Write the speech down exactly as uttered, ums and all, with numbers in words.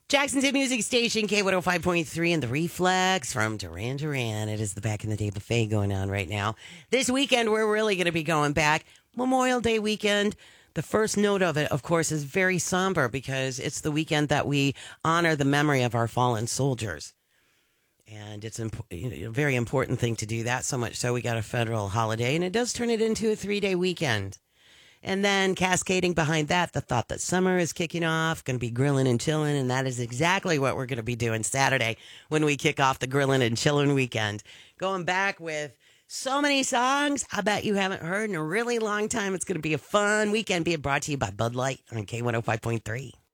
Jackson's hit music station, K one oh five point three, and the Reflex from Duran Duran. It is the Back in the Day buffet going on right now. This weekend, we're really going to be going back. Memorial Day weekend. The first note of it, of course, is very somber because it's the weekend that we honor the memory of our fallen soldiers. And it's imp- a very important thing to do that, so much so we got a federal holiday, and it does turn it into a three-day weekend. And then cascading behind that, the thought that summer is kicking off, going to be grilling and chilling, and that is exactly what we're going to be doing Saturday when we kick off the grilling and chilling weekend. Going back with so many songs I bet you haven't heard in a really long time. It's going to be a fun weekend being brought to you by Bud Light on K one oh five point three.